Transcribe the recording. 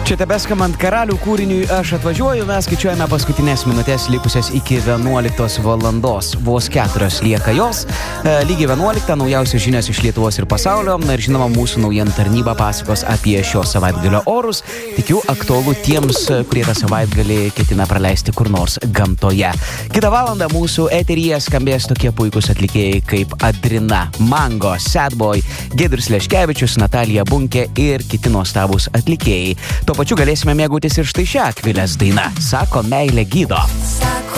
Čia tebeskambant karalių kūriniui Aš atvažiuoju, mes skaičiuojame paskutinės minutės likusias iki 11 valandos. Vos 4 lieka jos. Lygiai 11 naujausios žinios iš Lietuvos ir pasaulio. Na ir žinoma, mūsų naujienų tarnyba pasakos apie šio savaitgalio orus. Tikiu aktualu tiems, kurie tą savaitgalį ketina praleisti kur nors gamtoje. Kitą valandą mūsų eteryje skambės tokie puikūs atlikėjai kaip Adrina, Mango, Sadboy, Giedrius Leškevičius, Natalija Bunkė ir kiti nuostabūs atlikėjai. Tuo pačiu galėsime mėgautis ir štai šią Akvilės dainą. Sako, meilė gydo.